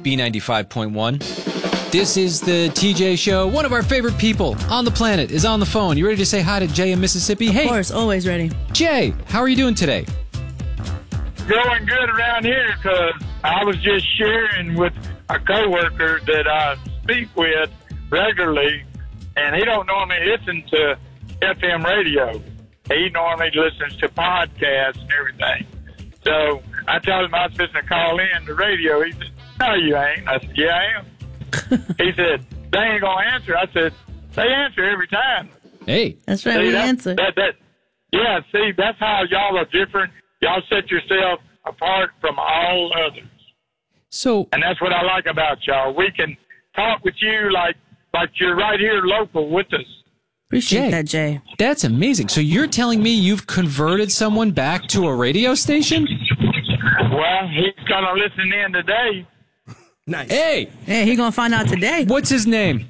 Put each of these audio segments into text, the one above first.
B95.1. This is the TJ Show. One of our favorite people on the planet is on the phone. You ready to say hi to Jay in Mississippi? Of course, always ready. Jay, how are you doing today? Going good around here because I was just sharing with a coworker that I speak with regularly, and he don't normally listen to FM radio. He normally listens to podcasts and everything. So I told him I was fixing to call in the radio. He said, "No, you ain't." I said, "Yeah, I am." He said, "They ain't gonna answer." I said, "They answer every time." Hey. That's right, we answer. Yeah, see, that's how y'all are different. Y'all set yourself apart from all others. And that's what I like about y'all. We can talk with you like you're right here local with us. Appreciate that, Jay. That's amazing. So you're telling me you've converted someone back to a radio station? Well, he's going to listen in today. Nice. Hey, he's going to find out today. What's his name?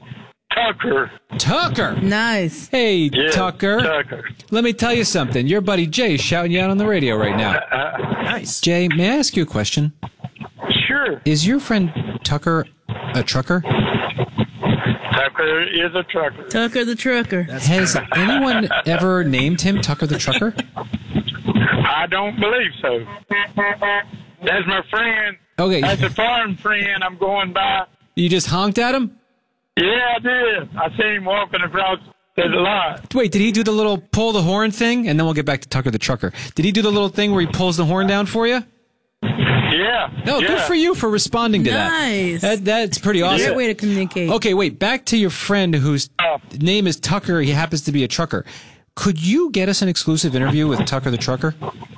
Tucker. Nice. Hey, Yeah, Tucker. Tucker. Let me tell you something. Your buddy Jay is shouting you out on the radio right now. Nice. Jay, may I ask you a question? Sure. Is your friend Tucker a trucker? Tucker is a trucker. Tucker the trucker. Has anyone ever named him Tucker the trucker? I don't believe so. That's my friend. Okay. That's a foreign friend I'm going by. You just honked at him? Yeah, I did. I seen him walking across the line. Wait, did he do the little pull the horn thing? And then we'll get back to Tucker the trucker. Did he do the little thing where he pulls the horn down for you? Yeah. No, good for you for responding to Nice. that. That's pretty awesome. Great way to communicate. Okay, wait, back to your friend whose name is Tucker. He happens to be a trucker. Could you get us an exclusive interview with Tucker the trucker?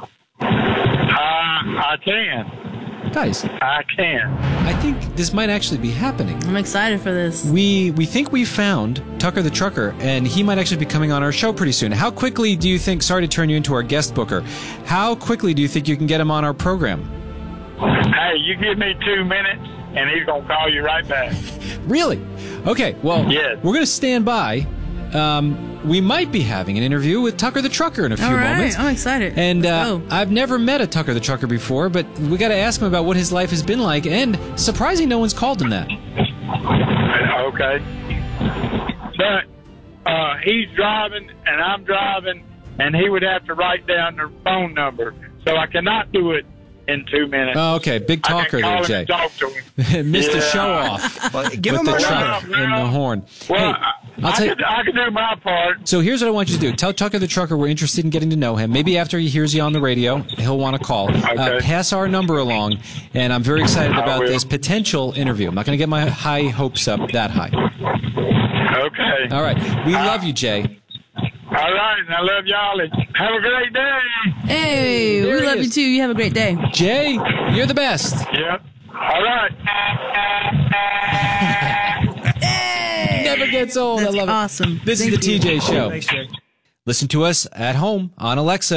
I can. Guys, I can. I think this might actually be happening. I'm excited for this. We think we found Tucker the trucker, and he might actually be coming on our show pretty soon. How quickly do you think, sorry to turn you into our guest booker, how quickly do you think you can get him on our program? Hey, you give me 2 minutes, and he's going to call you right back. Really? Okay, well, Yes. we're going to stand by. We might be having an interview with Tucker the trucker in a few All right, moments. I'm excited. And Let's go. I've never met a Tucker the trucker before, but we got to ask him about what his life has been like. And surprising, no one's called him that. Okay. But he's driving, and I'm driving, and he would have to write down the phone number. So I cannot do it in 2 minutes. Oh, okay, big talker I can there, call him Jay. and talk to him. Mr. Yeah. Show Off Give with him the a truck run. and the horn. Well, Hey, I'll tell you. I can do my part. So here's what I want you to do. Tell Tucker the trucker we're interested in getting to know him. Maybe after he hears you on the radio, he'll want to call. Okay. Pass our number along, and I'm very excited I about will. this potential interview. I'm not going to get my high hopes up that high. Okay. All right. We love you, Jay. All right, and I love y'all. And have a great day. Hey, There we he love you is. too. You have a great day. Jay, you're the best. Yep. All right. Never gets old. That's I love awesome. it. This Thank is the you. TJ Show. Thanks, Jay. Listen to us at home on Alexa.